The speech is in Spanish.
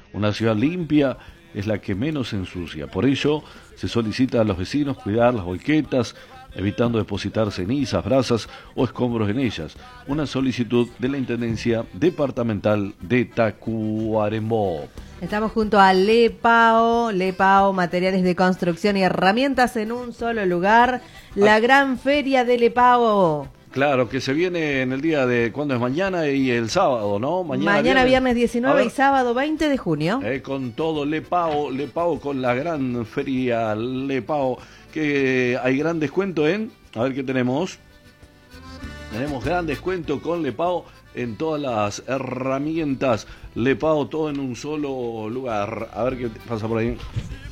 Una ciudad limpia es la que menos se ensucia. Por ello, se solicita a los vecinos cuidar las volquetas, evitando depositar cenizas, brasas o escombros en ellas. Una solicitud de la Intendencia Departamental de Tacuarembó. Estamos junto a Lepao, materiales de construcción y herramientas en un solo lugar, la gran feria de Lepao. Claro, que se viene en el día de, ¿cuándo es? Mañana y el sábado, ¿no? Mañana viernes 19 y sábado 20 de junio. Con todo Lepao con la gran feria Lepao, que hay gran descuento en, a ver qué tenemos. Tenemos gran descuento con Lepao en todas las herramientas. Lepao, todo en un solo lugar. A ver qué pasa por ahí.